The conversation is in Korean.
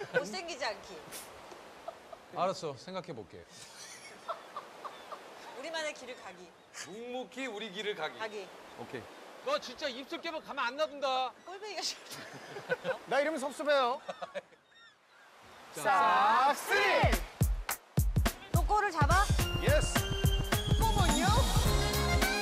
못생기지 않기. 알았어, 생각해볼게. 우리만의 길을 가기. 묵묵히 우리 길을 가기. 가기. 오케이. 너 진짜 입술 깨면 가만 안 놔둔다. 꼴뱅이가 싫어. 나 이러면 섭섭해요. 싹쓸이. 또 골을 잡아? 예스.